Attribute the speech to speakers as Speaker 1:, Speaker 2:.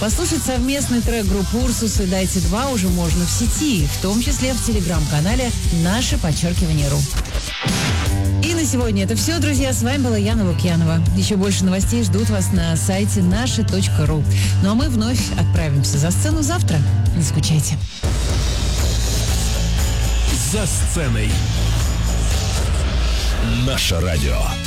Speaker 1: Послушать совместный трек группы «Урсус» и «Дайте 2» уже можно в сети, в том числе в телеграм-канале «Наше_ру». И на сегодня это все, друзья. С вами была Яна Лукьянова. Еще больше новостей ждут вас на сайте наше.ру. Ну а мы вновь отправимся за сцену завтра. Не скучайте.
Speaker 2: За сценой. Наше радио.